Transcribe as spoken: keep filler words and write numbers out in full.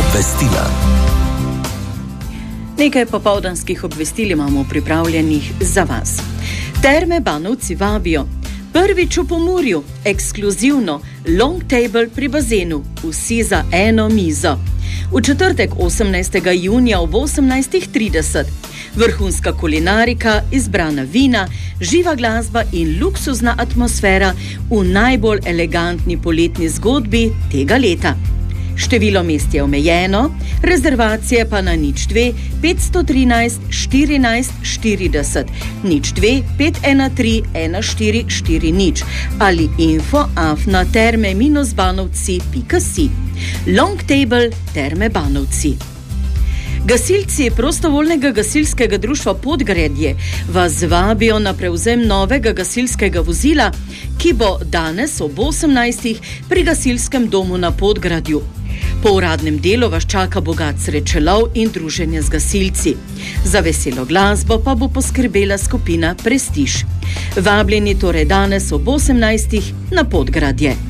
Obvestila. Nekaj popoldanskih obvestil imamo pripravljenih za vas. Terme Banovci vabijo. Prvič v Pomurju, ekskluzivno, long table pri bazenu, vsi za eno mizo. V četrtek osemnajstega junija ob osemnajst trideset. Vrhunska kulinarika, izbrana vina, živa glasba in luksuzna atmosfera v najbolj elegantni poletni zgodbi tega leta. Število mest je omejeno, rezervacije pa na nič dve petsto trinajst štirinajst štirideset, nič dve pet ena tri ena štiri štiri nič ali info afna terme banovci pika si. Long table Terme Banovci. Gasilci prostovoljnega gasilskega društva Podgredje vas vabijo na prevzem novega gasilskega vozila, ki bo danes ob osemnajstih pri gasilskem domu na Podgradju. Po uradnem delu vas čaka bogat srečelov in druženje z gasilci. Za veselo glasbo pa bo poskrbela skupina Prestiž. Vabljeni torej danes ob osemnajstih na Podgradje.